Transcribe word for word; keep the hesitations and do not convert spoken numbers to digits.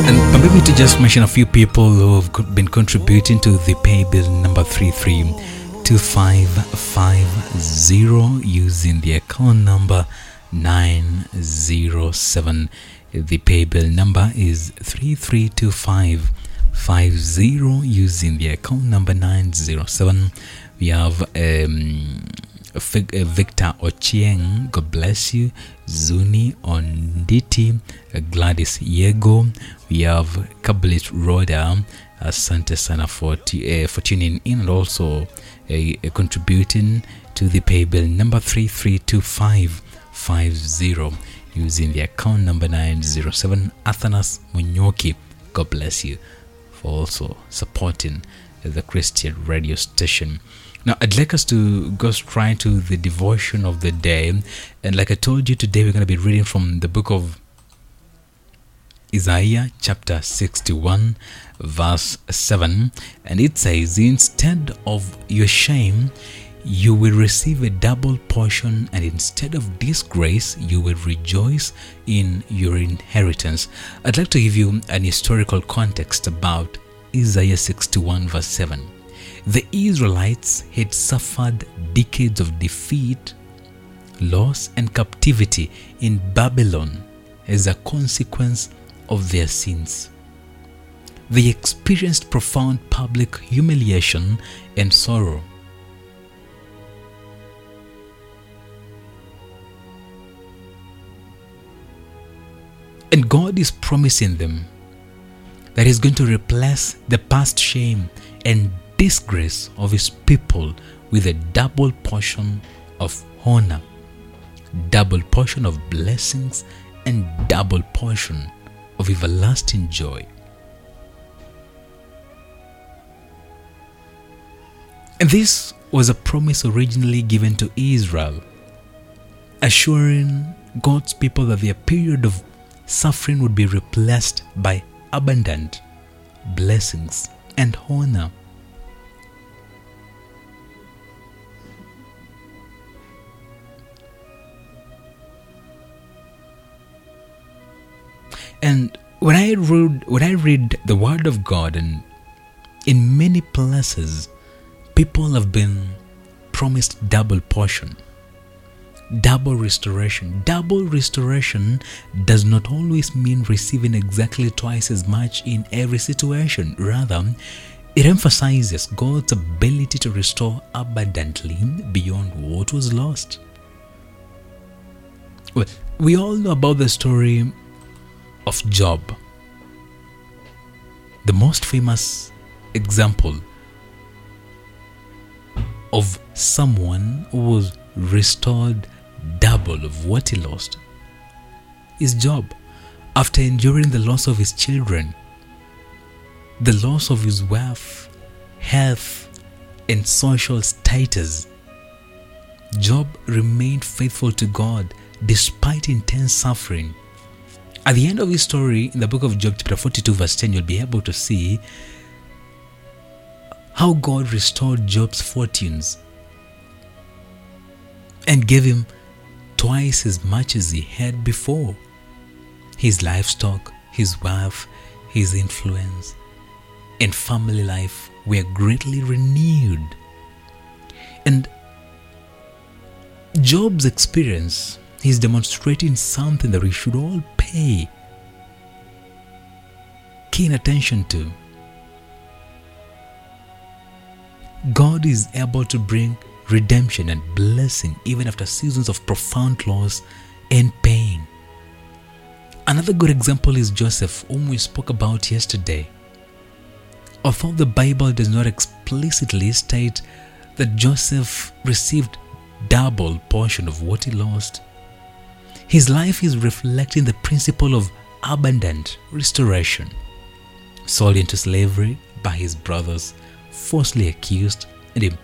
Permit me to just mention a few people who have been contributing to the pay bill number three three two five five zero using the account number nine zero seven. The pay bill number is three three two five five zero using the account number nine zero seven. We have um, Victor Ochieng, God bless you. Zuni Onditi, Gladys Yego. We have Kablit Roda. Asante sana for, t- uh, for tuning in and also uh, uh, contributing to the pay bill number three three two five five zero using the account number nine zero seven. Athanas Munyoki, God bless you for also supporting the Christian radio station. Now, I'd like us to go straight to the devotion of the day. And like I told you, today we're going to be reading from the book of Isaiah, chapter sixty-one, verse seven. And it says, instead of your shame, you will receive a double portion, and instead of disgrace, you will rejoice in your inheritance. I'd like to give you an historical context about Isaiah sixty-one, verse seven. The Israelites had suffered decades of defeat, loss, and captivity in Babylon as a consequence of their sins. They experienced profound public humiliation and sorrow. And God is promising them that He's going to replace the past shame and disgrace of His people with a double portion of honor, double portion of blessings, and double portion of everlasting joy. And this was a promise originally given to Israel, assuring God's people that their period of suffering would be replaced by abundant blessings and honor. And when I read when I read the Word of God, and in many places, people have been promised double portion, double restoration. Double restoration does not always mean receiving exactly twice as much in every situation. Rather, it emphasizes God's ability to restore abundantly beyond what was lost. Well, we all know about the story of Job, the most famous example of someone who was restored double of what he lost is Job. After enduring the loss of his children, the loss of his wealth, health, and social status, Job remained faithful to God despite intense suffering. At the end of his story, in the book of Job, chapter forty-two, verse ten, you'll be able to see how God restored Job's fortunes and gave him twice as much as he had before. His livestock, his wealth, his influence, and family life were greatly renewed. And Job's experience, he's demonstrating something that we should all pay keen attention to. God is able to bring redemption and blessing even after seasons of profound loss and pain. Another good example is Joseph, whom we spoke about yesterday. Although the Bible does not explicitly state that Joseph received double portion of what he lost, his life is reflecting the principle of abundant restoration. Sold into slavery by his brothers, falsely accused and imprisoned